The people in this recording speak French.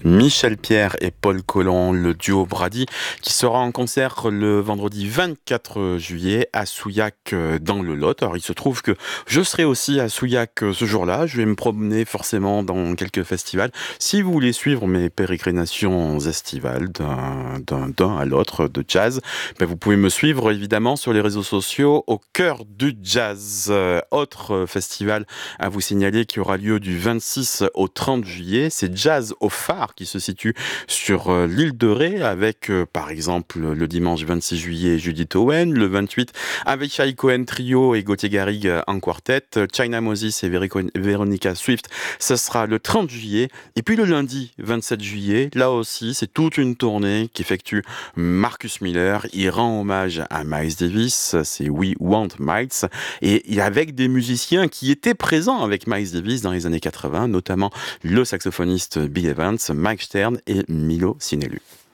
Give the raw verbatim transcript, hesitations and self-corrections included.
Michel Pierre et Paul Colomb, le duo Brady, qui sera en concert le vendredi vingt-quatre juillet à Souillac dans le Lot. Alors il se trouve que je serai aussi à Souillac ce jour-là. Je vais me promener forcément dans quelques festivals. Si vous voulez suivre mes pérégrinations estivales d'un, d'un, d'un à l'autre de jazz, ben vous pouvez me suivre évidemment sur les réseaux sociaux au cœur du jazz. Euh, autre festival à vous signaler qui aura lieu du vingt-six au trente juillet, c'est Jazz au Phare qui se situe sur euh, l'île de Ré avec euh, par exemple le dimanche vingt-six juillet Judith Owen, le vingt-huit Avishai Cohen Trio et Gauthier Garrigue en quartet, China Moses et Verico- Veronica Swift, ce sera le trente juillet, et puis le lundi vingt-sept juillet, là aussi c'est toute une tournée qu'effectue Marcus Miller. Il rend hommage à Miles Davis, c'est We Want Miles, et avec des musiciens qui étaient présents avec Miles Davis dans les années quatre-vingts, notamment le saxophoniste Bill Evans, Mike Stern et Milo Sinelu.